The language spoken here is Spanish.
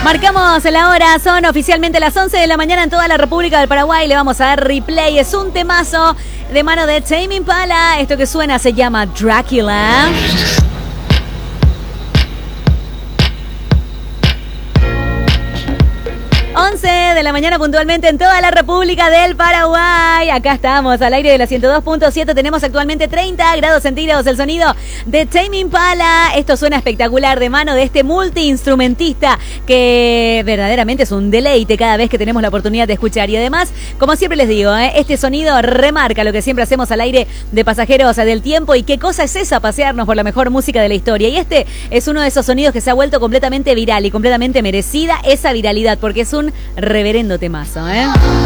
Marcamos la hora, son oficialmente las 11 de la mañana en toda la República del Paraguay. Le vamos a dar replay, es un temazo de mano de Tame Impala. Esto que suena se llama Dracula. 11 de la mañana puntualmente en toda la República del Paraguay. Acá estamos al aire de la 102.7. Tenemos actualmente 30 grados centígrados. El sonido de Tame Impala. Esto suena espectacular de mano de este multiinstrumentista que verdaderamente es un deleite cada vez que tenemos la oportunidad de escuchar. Y además, como siempre les digo, este sonido remarca lo que siempre hacemos al aire de Pasajeros del Tiempo. Y qué cosa es esa, pasearnos por la mejor música de la historia. Y este es uno de esos sonidos que se ha vuelto completamente viral y completamente merecida esa viralidad, porque es un reverendo temazo,